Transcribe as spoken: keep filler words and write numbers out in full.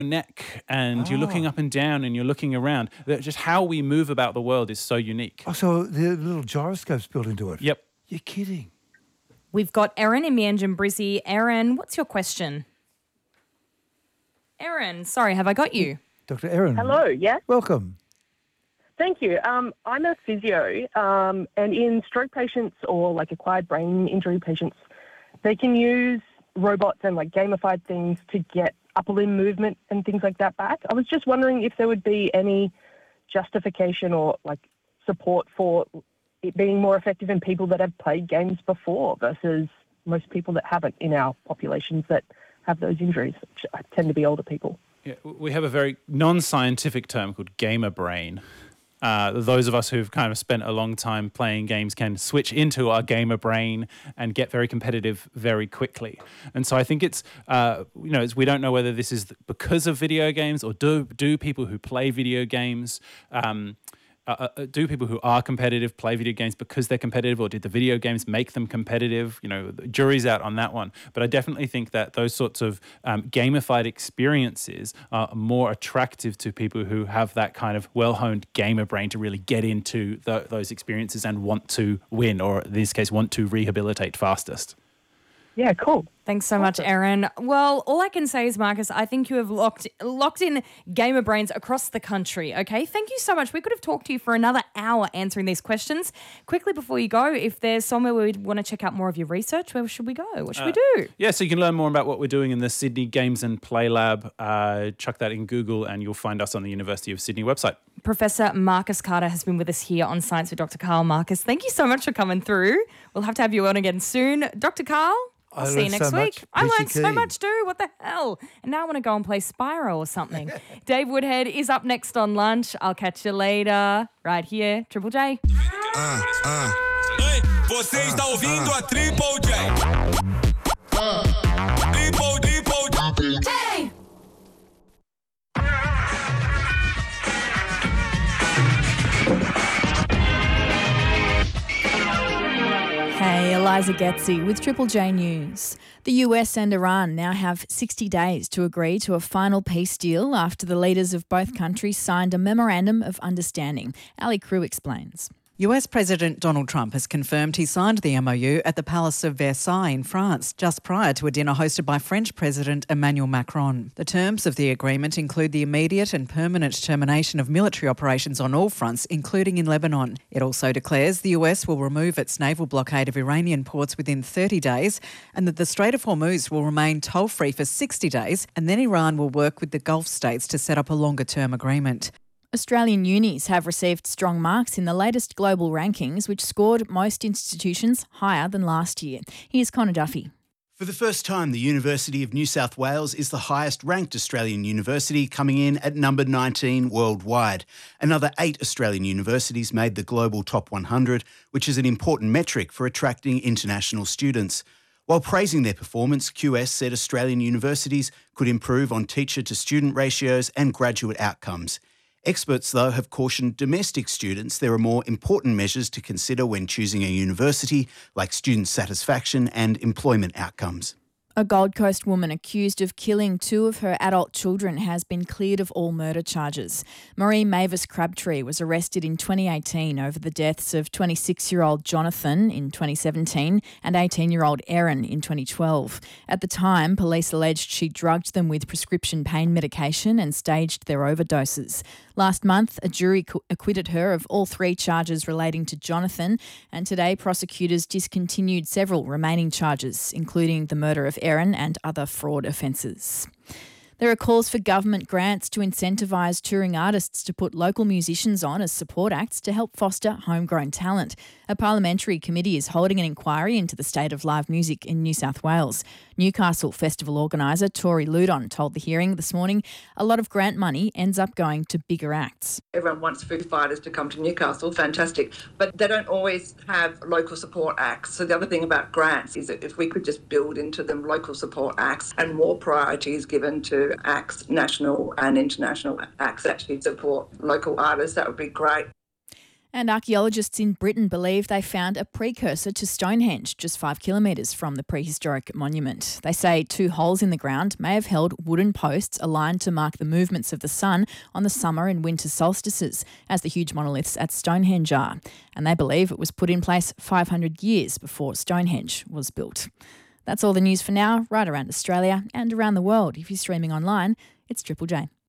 neck and you're looking Ah. up and down and you're looking around. That just how we move about the world is so unique. Oh, so the little gyroscope's built into it? Yep. You're kidding. We've got Erin in Mianjin Brizzy. Erin, what's your question? Erin, sorry, have I got you? Doctor Erin. Hello, yes. Welcome. Thank you. Um, I'm a physio, um, and in stroke patients or like acquired brain injury patients, they can use robots and like gamified things to get upper limb movement and things like that back. I was just wondering if there would be any justification or like support for it being more effective in people that have played games before versus most people that haven't in our populations that have those injuries, which tend to be older people. Yeah, we have a very non-scientific term called gamer brain. Uh, those of us who've kind of spent a long time playing games can switch into our gamer brain and get very competitive very quickly. And so I think it's, uh, you know, it's, we don't know whether this is because of video games or do do people who play video games, um, uh, uh, do people who are competitive play video games because they're competitive, or did the video games make them competitive? You know, the jury's out on that one. But I definitely think that those sorts of um, gamified experiences are more attractive to people who have that kind of well-honed gamer brain to really get into the, those experiences and want to win, or in this case, want to rehabilitate fastest. Yeah, cool. Thanks so much, Erin. Well, all I can say is, Marcus, I think you have locked locked in gamer brains across the country, okay? Thank you so much. We could have talked to you for another hour answering these questions. Quickly before you go, if there's somewhere we would want to check out more of your research, where should we go? What should Uh, we do? Yeah, so you can learn more about what we're doing in the Sydney Games and Play Lab. Uh, chuck that in Google and you'll find us on the University of Sydney website. Professor Marcus Carter has been with us here on Science with Doctor Karl. Marcus, thank you so much for coming through. We'll have to have you on again soon. Doctor Karl, I'll I see you learned next so week. much. I Peachy learned so keen. much too. What the hell? And now I want to go and play Spyro or something. Dave Woodhead is up next on Lunch. I'll catch you later. Right here, Triple J. Ah, ah. Ei, você está ouvindo a Triple J. Triple, Triple J. Hey, Eliza Getzi with Triple J News. The U S and Iran now have sixty days to agree to a final peace deal after the leaders of both countries signed a memorandum of understanding. Ali Crew explains. U S President Donald Trump has confirmed he signed the M O U at the Palace of Versailles in France, just prior to a dinner hosted by French President Emmanuel Macron. The terms of the agreement include the immediate and permanent termination of military operations on all fronts, including in Lebanon. It also declares the U S will remove its naval blockade of Iranian ports within thirty days, and that the Strait of Hormuz will remain toll-free for sixty days, and then Iran will work with the Gulf states to set up a longer-term agreement. Australian unis have received strong marks in the latest global rankings, which scored most institutions higher than last year. Here's Connor Duffy. For the first time, the University of New South Wales is the highest ranked Australian university, coming in at number nineteen worldwide. Another eight Australian universities made the global top one hundred, which is an important metric for attracting international students. While praising their performance, Q S said Australian universities could improve on teacher-to-student ratios and graduate outcomes. Experts, though, have cautioned domestic students there are more important measures to consider when choosing a university, like student satisfaction and employment outcomes. A Gold Coast woman accused of killing two of her adult children has been cleared of all murder charges. Marie Mavis Crabtree was arrested in twenty eighteen over the deaths of twenty-six-year-old Jonathan in twenty seventeen and eighteen-year-old Erin in twenty twelve. At the time, police alleged she drugged them with prescription pain medication and staged their overdoses. Last month, a jury acquitted her of all three charges relating to Jonathan, and today prosecutors discontinued several remaining charges, including the murder of Erin and other fraud offences. There are calls for government grants to incentivise touring artists to put local musicians on as support acts to help foster homegrown talent. A parliamentary committee is holding an inquiry into the state of live music in New South Wales. Newcastle Festival organiser Tori Ludon told the hearing this morning a lot of grant money ends up going to bigger acts. Everyone wants Foo Fighters to come to Newcastle, fantastic, but they don't always have local support acts. So the other thing about grants is that if we could just build into them local support acts and more priority is given to acts, national and international acts that actually support local artists, that would be great. And archaeologists in Britain believe they found a precursor to Stonehenge just five kilometres from the prehistoric monument. They say two holes in the ground may have held wooden posts aligned to mark the movements of the sun on the summer and winter solstices, as the huge monoliths at Stonehenge are. And they believe it was put in place five hundred years before Stonehenge was built. That's all the news for now, right around Australia and around the world. If you're streaming online, it's Triple J.